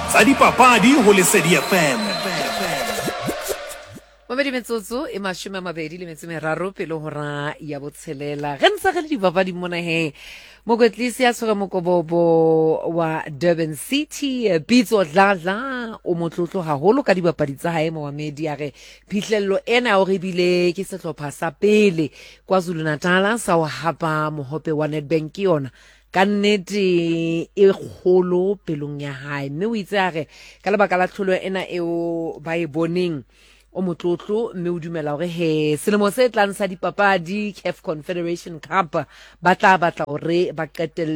tsa dipapadi ho Lesedi FM. Mabedi metsotso e mashome a mabedi le metso e meraro pele hora ya botshelela re ntse re le dipapadi mona he mokwetlisi ya tshwara mokobobo wa Durban City Pitso Dladla o motlotlo haholo ka dibapadi tsa hae Mohamedi a re phihlello ena o re bile ke sehlopha sa pele KwaZulu Natal sa ho hapa mohope wa Nedbank yona ka nnete e kgolo pelong ya hae mme o itse a re ka lebaka la tlholo ena eo ba e boneng o motlotlo mme o dumela hore he selemo se tlang sa dipapadi CAF Confederation Cup ba tla batla hore ba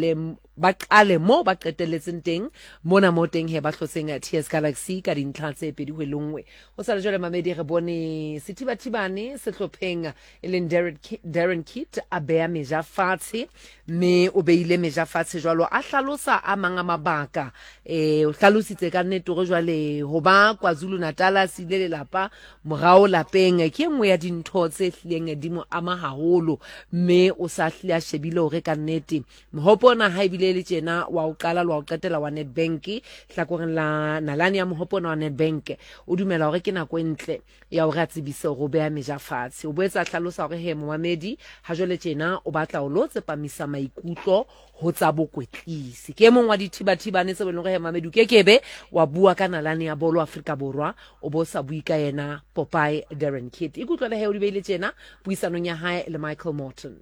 qale mo ba qetelletseng teng mona mo teng he ba hlotseng TS Galaxy ka dintlha tse pedi ho lengwe o sa le jole Mamedi re bone sethibathibane sehlopheng e leng Darren Kit a bea meja fatshe mme o beile meja fatshe jwalo a hlalosa a mang a mabaka o hlalositse ka nnete hore jwale ho ba KwaZulu Natal se ile lelapa morao lapeng ke engwe ya dintho tse hlileng di mo ama haholo mme o sa hlia shebile hore ka nnete mohopona ha ibile le tjena wa o qala wa o qetela wa Nedbank hlakoreng la nalane ya mohopona wa Nedbank o dumela hore ke nako entle ya hore a tsebise hore o bea meja fatshe o boetsa hlalosa hore he Mohamedi ha jole tjena o batla o lotse pamisa maikutlo ho tsa bokwetlisi ke mong wa dithibathibane tse boneng hore he Mohamedi ke kebe wa bua ka nalane ya bolo Afrika Borwa o bo sa bui ka yena Popeye Darren Kit ikutlwa he o di beile tjena buisanong ya hae le Michael Morton.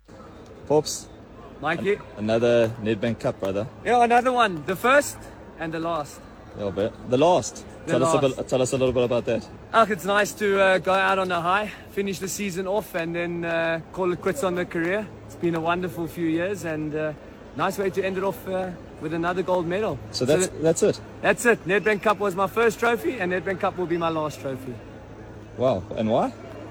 Pops, Mikey? another Nedbank Cup, brother. Yeah, another one. The first and the last. Yeah, but the last. The last. Tell us a little bit about that. It's nice to go out on a high, finish the season off and then call it quits on the career. It's been a wonderful few years and nice way to end it off with another gold medal. So that's it. That's it. Nedbank Cup was my first trophy and Nedbank Cup will be my last trophy. Wow. And why?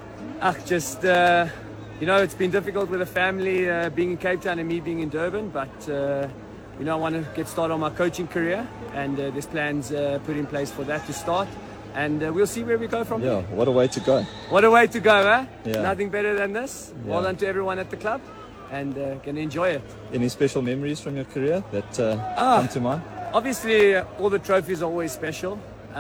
It's been difficult with the family being in Cape Town and me being in Durban, but I want to get started on my coaching career and there's plans put in place for that to start and we'll see where we go from Yeah, here. what a way to go. What a way to go, eh? Yeah. Nothing better than this. Yeah. Well done to everyone at the club and can enjoy it. Any special memories from your career that come to mind? Obviously, all the trophies are always special.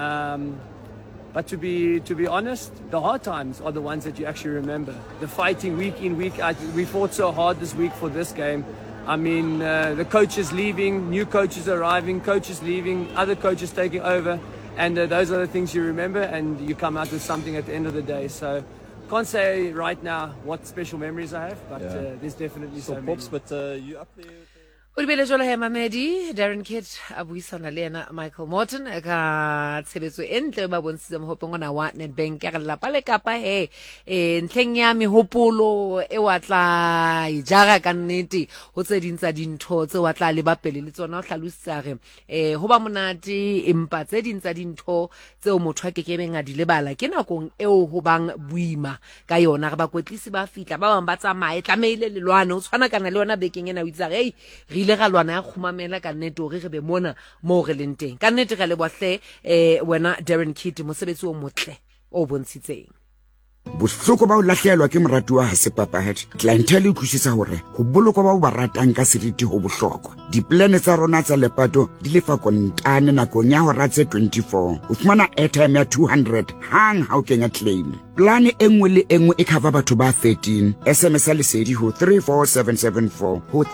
But to be honest, the hard times are the ones that you actually remember. The fighting week in, week out. We fought so hard this week for this game. I mean, the coaches leaving, new coaches arriving, coaches leaving, other coaches taking over. And those are the things you remember and you come out with something at the end of the day. So can't say right now what special memories I have, but there's definitely so many. Pops, but you up there? O di bele jole he Mamedi Darren Kit a buisana le ena Michael Morton ka tshebetso e ntle ba bontshitse mohopong ona wa Nedbank ka lapa le kapa he ntleng ya mehopolo e wa tla ijara ka nnete ho tse ding tsa dintho tse wa tla le ba pele le tsona o hlalositsa re ho ba monate empa tse ding tsa dintho tseo motho a kekebeng a di lebala ke nakong eo ho bang buima ka yona re ba kwetlisi ba fitla ba bang ba tsamae tlameile lelwane o tshwana kana le yona bekeng ena o itsa re ile ga lwana ya khumamela ka nnete hore re be mona mo re leng teng ka nnete ga le bohle wena Darren Kit mosebetsi o motle o bontshitseng bohloko ba o lahlehelwa ke morati wa Hasepapahadi clientele e tlhusisa hore go bolokwa ba o ba ratang ka seriti ho bohlokwa diplane tsa rona tsa lepato di lefa kontane nakong ya hora tse 24 o fumana airtime ya 200 hang ha o kenya claim plane engwe le engwe e cover batho ba 13 SMS a Lesedi ho 34774 ho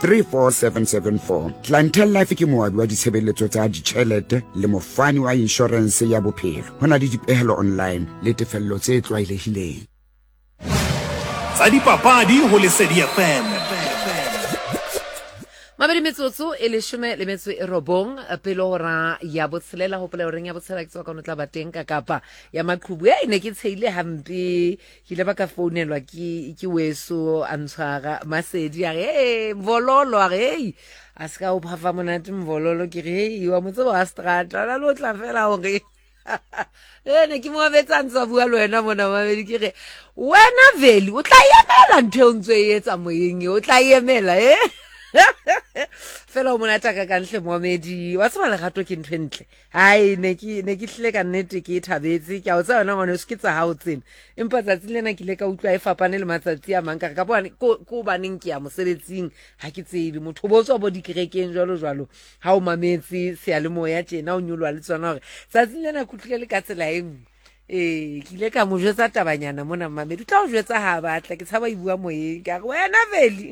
34774 clientele life ke moabi wa ditshebeletso tsa ditjhelete le mofani wa insurance ya bophelo hona le dipehelo online le tefello tse tlwaelehileng Tsa dipapadi ho Lesedi FM. Mabedi metsotso e leshome le metso e robong pele hora ya botshelela ho pele horeng ya botshelela ke tswa ka notla bateng ka kapa ya maqhubu ya ine ke tshile hampe ke le ba ka founelwa ke weso antshara Masedi ya re mvololo re aska o phafa monate mvololo ke re wa motse wa strata la lo tla fela hore ne ke mo betsa ntse bua le wena mona Mabedi ke re wena veli o tla yemela ntho ntse e etsa moyeng o tla yemela fela o monata ka kantle moamedi wa tseba legato ke ntho entle hai ne ke hlile ka nnete ke thabetse ke a o tsaya yona ngwane o se ke tsa hao tsena empa tsatsi lena ke ile ka utlwa e fapane le matsatsi a mang ka ko baneng ke ya mosebetsing ha ke tsebe motho bo tswa bo dikerekeng jwalo ha o mametse seyalemoya tjena o nyolwa le tsona hore tsatsi lena ke utlwile le ka tsela e nngwe ke ile ka mo jwetsa tabanyana mona mamedi o tla o jwetsa ha batla ke tshaba e bua moyeng ka re wena veli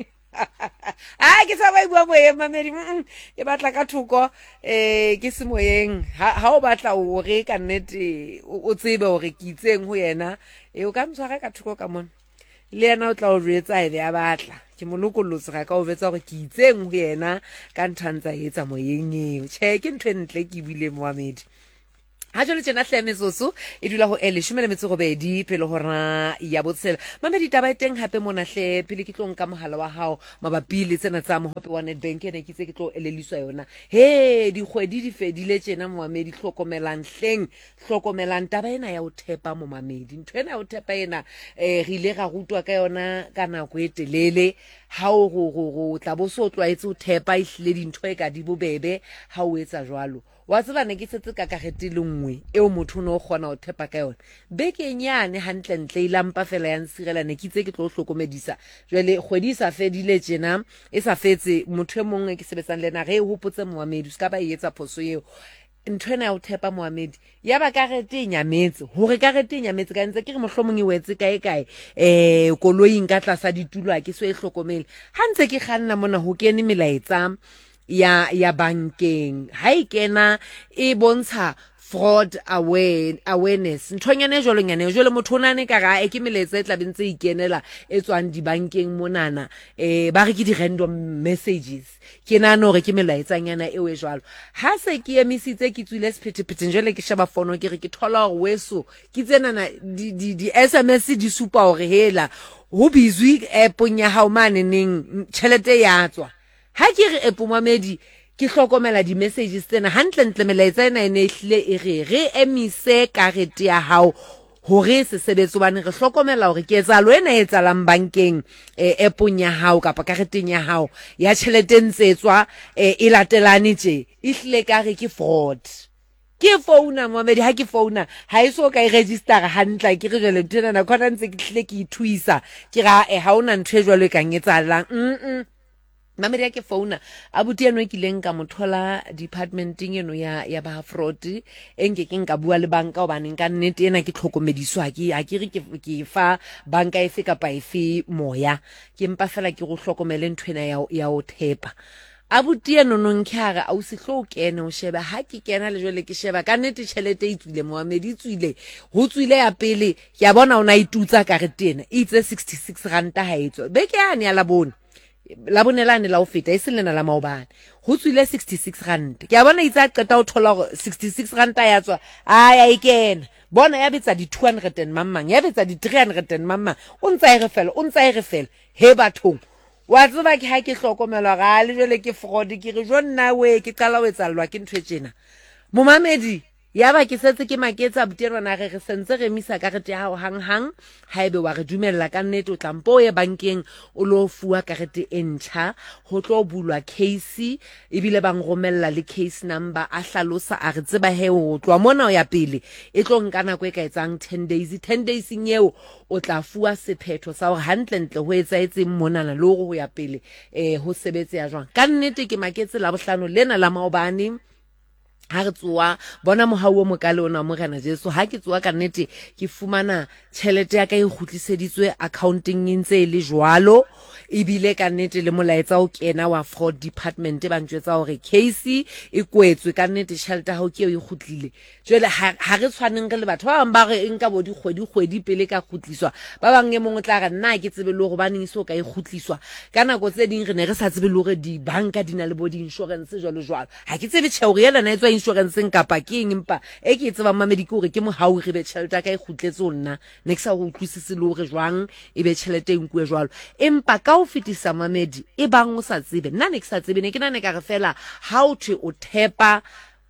ke tshaba e bua moyeng mamedi ke batla ka thoko ke se moyeng ha o batla o re ka nnete o tsebe hore ke itseng ho yena o ka mtshwara ka thoko ka mona le yena o tla o jwetsa ebe a batla ke molokolotse ga ka o betsa hore ke itseng ho yena ka nthantsa etsa moyeng eo ke ntho entle ke bile moamedi ha jole tjena hle metsoso e dula ho ele 18 pele hora ya botsela mamedi taba teng hape mona hle pele ke tlo nka mohala wa hao mabapi le tsena tsa mohope wa Nedbank ne ke tse ke tlo eleliswa yona di kgwedi di fedile tjena moamedi hlokomelang taba ena ya o thepa mo mamedi ntho ena ya o thepa ena re ile ga rutwa ka yona ka nako e telele ha o go tla bo so tlwaetse o thepa ihlile dintho e ka di bobebe ha o etsa jwalo wa tseba ne ke setse ka karete le nngwe eo motho no kgona ho thepa ka yona beke nyane hantle ntle ilampa fela ya nsirela ne ke tse ke tlo hlokomedisa jwale kgwedi sa fedile tjena e sa fetse motho e mongwe ke sebetsang lena re hopotse moamedi ska ba etsa phoso eo ntho ena ya o thepa moamedi ya ba karete nyametse hore karete nyametse ka ntse ke re mohlomong e wetse kae koloing ka tlasa ditulo ke so e hlokomele ha ntse ke kganna mona ho kene melaetsa ya bankeng ha e kena e bontsha fraud awareness nthonyane jolo nyane jolo motho nane ka ga ke meletse tla bentse ikenela e tswang di bankeng monana ba re ke di random messages ke nana hore ke melaetsanyana e we jwalo ha se ke emisitse ke tswile sephetephete jole ke sheba fono ke re ke thola hore weso ke tsenana di SMS di supa hore hela ho busy app nya hao maneneng tšhelete ya tswa ha ke re app moamedi ke hlokomela di messages tsena hantle melaetsa ena ene hlile e re emise karete ya hao hore se sebetso bane re hlokomela hore ke etsalo ena e tsalang bankeng appong ya hao kapa kareteng ya hao ya tšhelete ntsetswa e latelane tje e hlile ka re ke fraud ke founa moamedi ha ke founa ha iso ka e register hantle ke re jele tena na khona ntse ke hlile ke ithuisa ke ga ha ona ntwe jwalo ka ngetsalang mamedi ya ke founa abuti eno ke leng ka mothola departmenting eno ya ba fraud enke ke nka bua le banka obaneng ka nnete ena ke tlhokomediswa ke ke fa banka efe kapa efe moya ke mpa fela ke go hlokomele ntwena ya o thepa abuti eno no nkhaga au se hlo kene o sheba ha ke kena le jole ke sheba ka nnete tšhelete e tswile moamedi tswile ho tswile ya pele ke a bona ona itutsa karete ena itse 66 ranta ha etswa be ke ya ne la bona la bonelane la o feta e selena la maobane ho tswile 66 rand ke a bona itse a qeta o thola 66 rand ya tswa aya ikena bona ya betsa di 200 mamang ya betsa di 300 mamang o ntsa e re fela he bathong wa tseba ke ha ke hlokomelwa ga le jole ke fraud ke re jo nna we ke qala o etsallwa ke ntwe tjena momamedi ya ba ke setse ke maketsa buterwana re sentse re misa karete ya hao hang haebe wa re dumella ka nnete o tlampo ye bankeng o lo fuwa karete e ntjha ho tlo bulwa case ebile bang romella le case number a hlalosa a re tseba he o tlwa mona o ya pele e tlo nka nako e ka etsang 10 days nyeo o tla fuwa sephetho sa hore hantle ho etsaetseng monana le ho ya pele ho sebetse ya jwang ka nnete ke maketse la bohlano lena la maobane ha re tsoa bona mohau o mokale ona mo gana Jesu ha ke tsoa ka nnete ke fumana tšhelete ya ka e gutliseditswe accounting ntse le jwalo ebile ka nnete le molaetsa o kena wa fraud department ba ntjwetsa hore case e kwetswe ka nnete tšhelete ha o ke e gutlile jwale ha re tshwaneng re le batho ba bang ba re nka bo di kgwedi pele ka gutliswa ba bang e mongwe tla ga nna ke tsebe le go baneng iso ka e gutliswa ka nako tse ding re ne re sa tsebe le gore di banka di na le bo di insurance jwalo ha ke tsebe tšheore yela na etswa insurance kapa ke eng empa e ke tseba mamedi ke hore ke mohau re be tšhelete ka e gutletse nna ne ke sa go utlwisise le hore jwang e be tšhelete e nkwe jwalo empa ka o fetisa mamedi e bang o sa tsebe nna ne ke sa tsebe ne ke nane ka re fela how to o thepa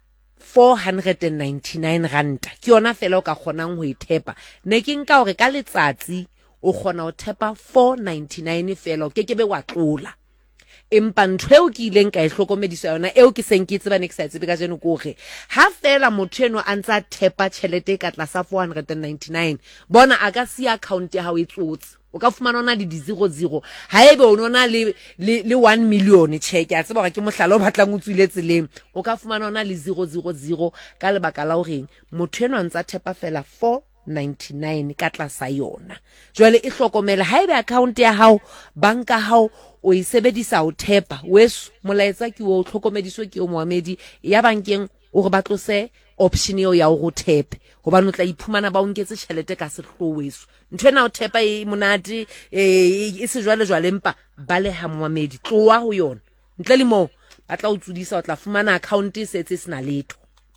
499 ranta ke yona fela o ka kgonang ho e thepa ne ke nka hore ka letsatsi o kgona ho thepa 499 fela o ke be wa tlola empa ntho eo ke ileng ka e hlokomedisa yona eo ke seng ke tseba ne ke sa tsebe ka jeno gore ha fela motho eno a ntsa thepa tšhelete ka tlasa 499 bona a ka si account ya hao e tsotse o ka fumana ona le di 00 ha ebe o nona le 1 million check ya tseba ke mohlala o batlang o tswile tseleng o ka fumana ona le 000 ka lebaka la hore motho eno a ntsa thepa fela 499 ka tlasa yona jwale e hlokomela ha ebe account ya hao banka hao o e sebedisa o thepa weso molaetsa ke o hlokomediswe ke o moamedi ya bankeng o re batlose option eo ya go thepe hobane o tla iphumana ba o nketse tšhelete ka sehloho weso ntho ena o thepa e monate e se jwale empa ba le ha moamedi tloa ho yona ntle le mo ba tla o tsudisa o tla fumana account e setse sena letho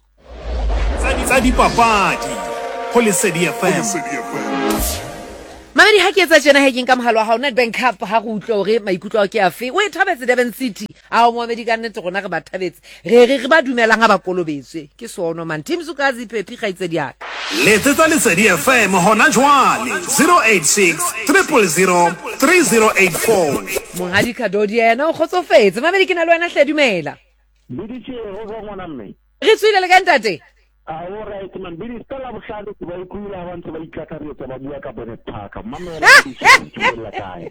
tsa dipapadi ho Lesedi FM. Mamedi ha ke etsa tjena he ke nka mohalo wa hao Nedbank Cup ha go utlwa hore maikutlo a ke afe o e thabetse Durban City a o moamedi ka nnete rona re ba thabetse re ba dumelang ha ba kolobetswe ke sono man Team Sukazi Pepi gaitse diaka letsetsa Lesedi FM hona jwale 086 000 3084 Monghadi Kadodi yena o kgotsofetse Mamedi ke na le wena hle dumela Biditse ho go ngwana mme re tswile le ka ntate all right man bidi stela bohlale ke ba ikula abantu ba ikakaretsa ba bua ka Bonnet Park mamela la kae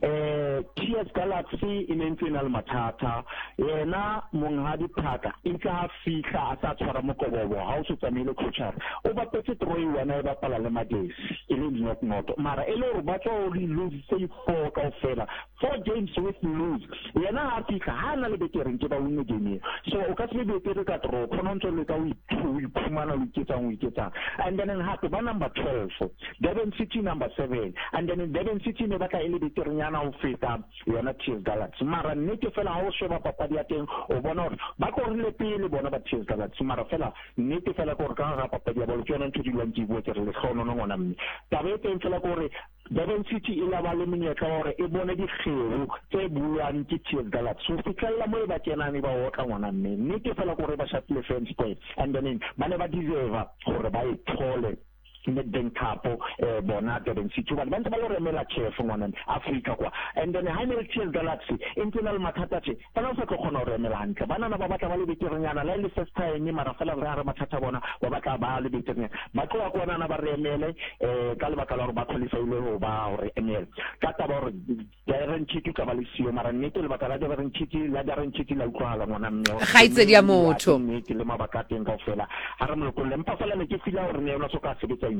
TS Galaxy in final matata yena Monghadi Park inka fika a sa tshwara mokobobo ha o se tsamaile coachar o ba petse troy wana ba pala le madesi ile not mara ele re ba tlo re lose say 4 ka ofela 4 games with lose yena ha fika ha na le betere ke ba winne game so o ka se betere ka tro khononto le ka Kumana Wikita, and then in Hatuba number 12, Devon City number 7, and then in Devon City Nevada Elitariana Fita, Yana Chief Galaxy, Mara Native Fella also Papadiating or Bonor, Bako Lepi, Bonaba Chief Galaxy, Marafella, Native Fella Corca, Papadia, Volcano to the Lanti Water, the Hononam, Tavete and Felakore, Devon City Ilavaliminia Core, Ebonedi Hill, Tebu and Chief Galaxy, Fikala Mobakian Waka, Native Fella Coreba Shatli French State, and then in Maneva deserve or by tall Nedbank Cup Bonata and Situa and Bantabalo Mela chair from one Africa and then Heinrich Galaxy internal Matatachi but also Coconor Melanca Banana Babaka Victoriana Lely first time Marafala Rara Matatabona Babaka Bali Victoria Bakoa Kwana Baremele Calvacalor Batali or Emil Catabor Darren Chiti Cavalisio Maranitil Bacaladan Chiti Ladaran Chiti Laquala Haitse dia moto Mabakati and Gofela Haramulum Pafala Mekifila or Neosoka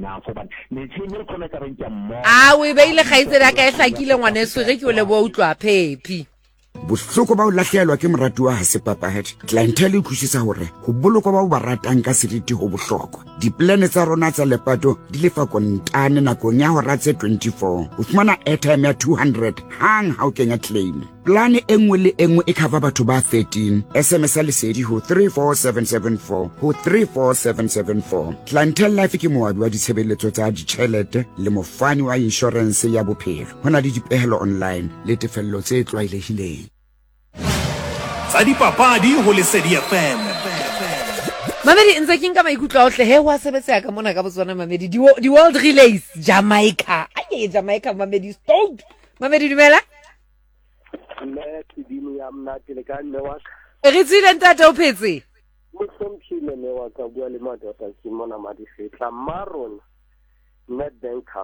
we beile gaitse da ka e hlakile ngwaneso ge ke o le bo utlwa Pepi bohloko ba o lahlehelwa ke moratu wa Hasepapahadi clientele e thušisa hore go bolokwa ba o ba ratang ka seriti go bohlokwa diplane tsa rona tsa lepato di lefa kontane nakong ya hora tse 24 o fumana airtime ya 200 hang ha o kenya claim plane engwe le engwe e cover batho ba 13 SMS ya Lesedi ho 34774 ho 34774 clientele life ke moabi wa ditshebeletso tsa ditšhelete le mofani wa insurance ya bophelo hona le dipehelo online le tefello tse tlwaelehileng tsa dipapadi ho Lesedi FM. Mamedi ntse ke nka maikutlo a ohle he wa sebetsa ka mona ka botswana Mamedi di World Relays Jamaica Jamaica Mamedi stop Mamedi dumela le tidimo ya mna ke le ka nne wa re tsile ntate o phetse mohlomphile ne wa ka bua le madota Simona Madifetla Maron Nedbank Cup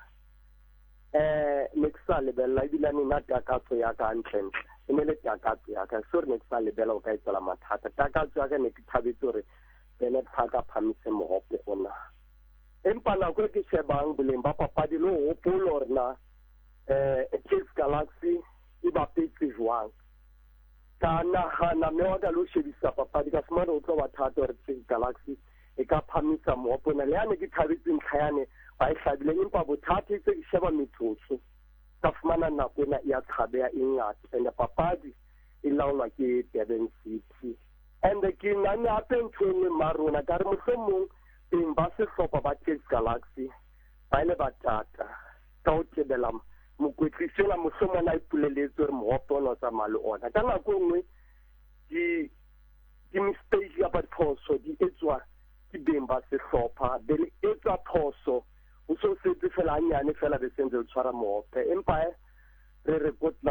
nexa le bella ibila ni nata ka tso ya ka ntle ene le takatso ya ka so re nexa le bella o ka itsala mathata takatso ya ka ne ke thabetse re ene phaka phamise mohope ona empa na go ke shebang boleng ba papadi lo hopolo rena Chief Galaxy iba petse jwang kana hana me wa ka lo shebisa papadi ka fumana o tlo ba thato re Chief Galaxy e ka phamisa mohope ona le ane ke thabetse ntlhayane ba ihlabile empa bothata tse ke sheba metsotso ka fumana nako ena ya tshabea ingata and papadi e laolwa ke Durban City and ke nna hape ntshwe marona ka re mohlomong beng ba sehlopha ba Chief Galaxy ba ile batata ka o tebela mokwetlisi la mohlomong a ipuleletse re mohope ona tsa malo ona ka nako nngwe di mistake ya bathoso di etswa ke beng ba sehlopha be le etswa phoso o so setse fela nyane fela be sentse o tshwara mohope empa re re kotla go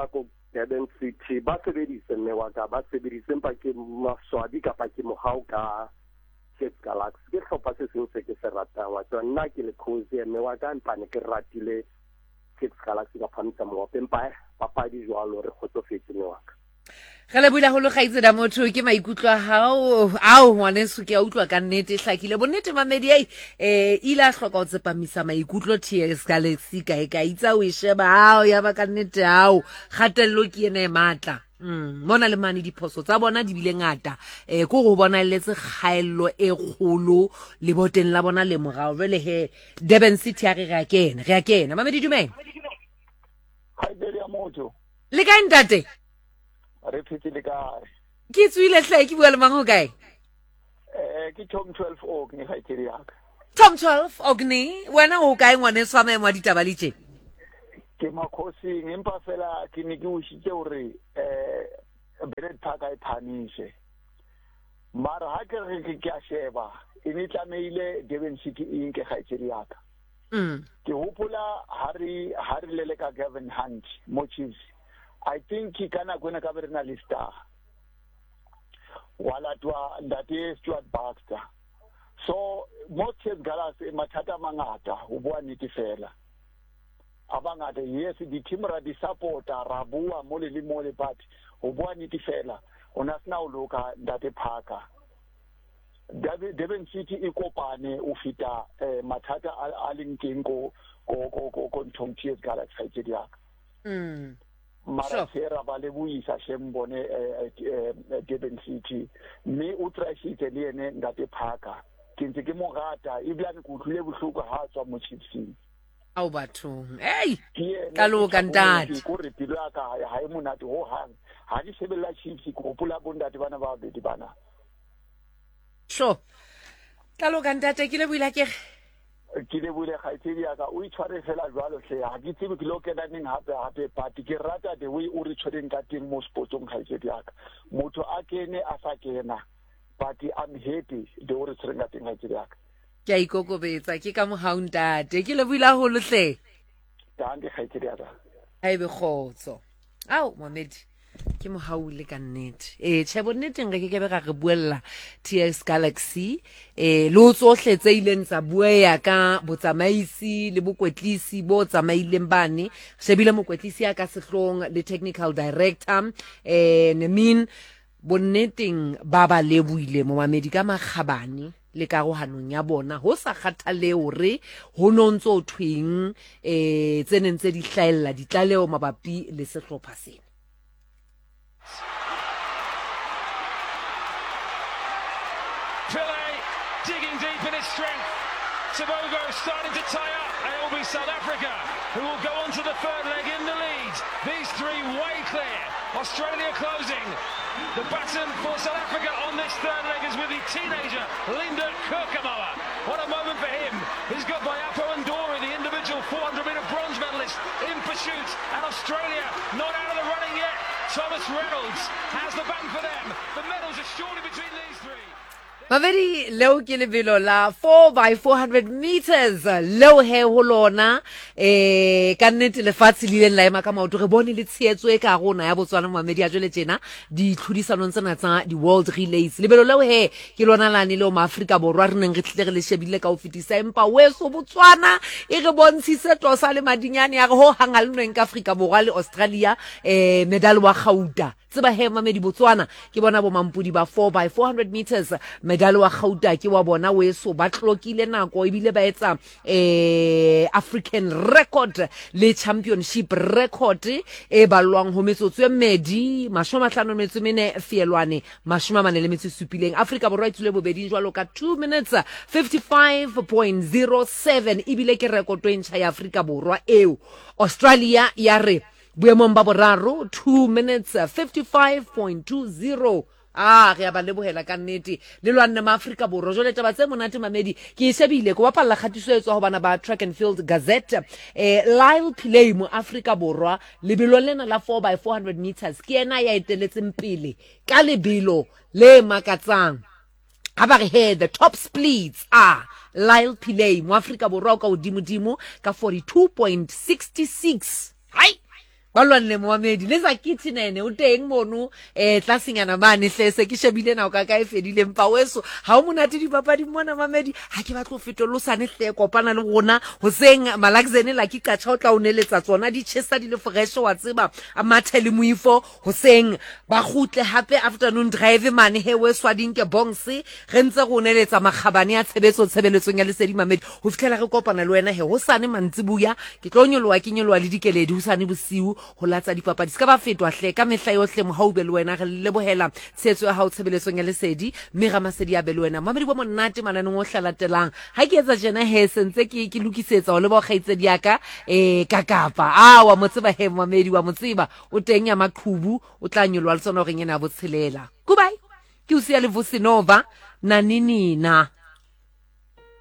Durban City ba sebedise mme wa ka ba sebedise empa ke maswadi kapa ke mohau ka Chiefs Galaxy ke hlopha se seng se ke se ratang wa tsona nna ke le cozy mme wa ka mpane ke ratile Chiefs Galaxy ka phamisa mo empa papadi jwalo re khotsofetse mme wa ka Ge le bula go lo gaitse da motho ke maikutlo a hao ao ngwaneso ke a utlwa ka nnete hlakile bonnete mamedi ile a hloka ho tsepamisa maikutlo TS Galaxy ka itsa o isheba hao ya ba ka nnete hao kgatello ke ene matla mona le mane diphoso tsa bona di bile ngata go go bona letse kgaello e kgolo le boteng la bona le morao jwale he Durban City a re kena mamedi dumela ha ile ya motho le ka ntate re phetsile kae ke tswile hle ke bua le mang ho kae ke Tom 12 ok ni khaiteri yaka Tom 12 ogni wena ho kae ngwane swa maemo a ditaba le tje ke makhosi empa fela ke ne ke ushitse hore Bernard Parker e phanishe mara ha ke re ke a sheba ini tlameile Durban City inke khaiteri yaka ke hopola hari lele ka Gavin Hunt mo Chiefs I think he kana kwena ka berena lista wala twa ndate Stuart Baxter so most Chiefs Galaxy mathata mangata ho bua nnete fela abangata yes di team ra di supporter ra bua mo le but ho bua nnete fela ona sna o loka ndate Parker Durban City ikopane o fita mathata a leng ko ntong Chiefs Galaxy ha itse diaka mara sera ba le buisa shembone Durban City mme o trashitse le ene ngate Parker ke ntse ke mo gata iblane go tlile bohloko ha tswa mo Chiefs au batho kaloka ntate go re pilo ya ka ha e monate ho hang ha di sebella Chiefs go pula bondate bana ba bedi bana kaloka ntate ke le buila ke bule khaitsedi ya ka o itshware fela jwalo hle ha ke tsebe ke lo kena neng hape but ke rata the way o re tshwereng ka teng mo sportsong khaitsedi ya ka motho a kene a sa kena but I'm happy the way o re tshwereng ka teng khaitsedi ya ka ke a ikokobetsa ke ka mohau ntate ke le buila ho lohle danke khaitsedi ya ka ha ebe khotso au mamedi ke mohaule ka nnete tshebo nneteng re ke be ga re buella TS Galaxy le o tsohle tse ileng tsa bueya ka botsamaisi le bokwetlisi bo tsamaileng bane shebile mokwetlisi ya ka sehlong le technical director Nemin bonneteng ba ba lebuile mo mamedi ka makgabane le karohanong ya bona ho sa kgathale hore ho nontso thweng tseneng tse di hlaella ditlaleo mabapi le sehlopha sena digging deep in his strength. Sabogo starting to tie up. It will be South Africa who will go on to the third leg in the lead. These three way clear. Australia closing. The baton for South Africa on this third leg is with the teenager Linda Kirkamoa. What a moment for him. He's got by Apo Ndori, the individual 400-meter bronze medalist in pursuit. And Australia not out of the running yet. Thomas Reynolds has the bang for them. The medals are surely between these three. Maveri leo ke lebelo la 4x400 meters leo he ho lona ka nnete lefatshe le ileng la ema ka maoto re bone le tsheetso e ka rona ya Botswana Mohamedi a jwele tjena di tlhodisanong tsena tsa di World Relays lebelo leo he ke lona lane le mo Afrika Borwa re neng re tlile re le shebile ka o fetisa empa weso Botswana e re bontshitse tlosa le madinyane ya re ho hanga le neng ka Afrika Borwa le Australia medal wa Gauta tseba he Mohamedi Botswana ke bona bo mampudi ba 4x400 meters medal wa Gauta ke wa bona weso ba tlokile nako ebile ba etsa African record le championship record e balwang ho metsotso e medi 54 fielwane 47 Afrika Borwa itule bobedi jwalo ka 2 minutes 55.07 ebile ke record e ntjha ya Afrika Borwa eo Australia ya re boemong ba boraro 2 minutes 55.20 re a ba lebohela ka nnete le lwanne ma Afrika Borwa jole taba tse monate Mamedi ke shebile go bapalla khatiso etswa ho bana ba Track and Field Gazette Lyle Pillay mo Afrika Borwa lebelo lena la 4x400 meters ke ena ya eteletseng pele ka lebelo le makatsang ha ba re he the top splits Lyle Pillay mo Afrika Borwa ka odimo ka 42.66 hai wa lwanne moamedi le sa kitchenene o teng mono tlasenyana mane hlese ke shebile na o ka e fedile mpa weso ha o monate dipapadi mona mamedi ha ke batlo fetolosane hle kopana le rona ho seng malakzene la ke katsha o tla o neletsa tsona di chesa di le fresh wa tseba a mathele moifo ho seng ba khutle hape afternoon drive mane he weso dinke bongs re ntse go neletsa magabane ya tshebeletsong ya lesedi mamedi ho fitlela re kopana le wena he ho sane mantsibuya ke tlonyolwa ke nyolwa le dikeledi ho sane bosiu ho latsa dipapadi ska ba fetwa hle ka mehla yohle mo haube le wena re lebohela tshetso ya hao tshebeletsong ya lesedi mme ga masedi ya be le wena mamedi bo monate mananeng o hlalatelang ha ke etsa jena he sentse ke lokisetsa ho le bo kgaitse diaka ka kapa wa motseba he mamedi wa motseba o teng ya maqhubu o tla nyolwa le tsona go ngena botshelela goodbye ke o sia le Vusinova na ninina